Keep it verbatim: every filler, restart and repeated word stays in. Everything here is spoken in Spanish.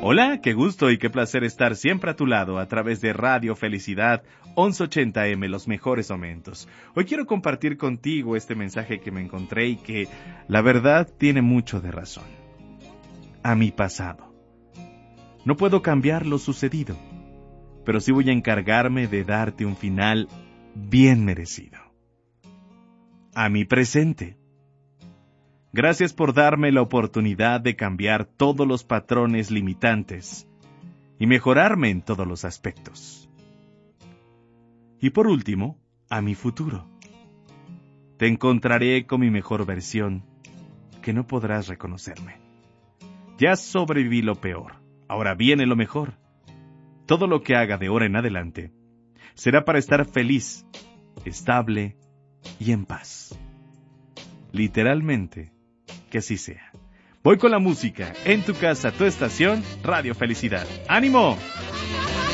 Hola, qué gusto y qué placer estar siempre a tu lado a través de Radio Felicidad once ochenta eme, los mejores momentos. Hoy quiero compartir contigo este mensaje que me encontré y que, la verdad, tiene mucho de razón. A mi pasado. No puedo cambiar lo sucedido, pero sí voy a encargarme de darte un final bien merecido. A mi presente. Gracias por darme la oportunidad de cambiar todos los patrones limitantes y mejorarme en todos los aspectos. Y por último, a mi futuro. Te encontraré con mi mejor versión, que no podrás reconocerme. Ya sobreviví lo peor, ahora viene lo mejor. Todo lo que haga de ahora en adelante será para estar feliz, estable y en paz. Literalmente, que así sea. Voy con la música, en tu casa, tu estación, Radio Felicidad. ¡Ánimo!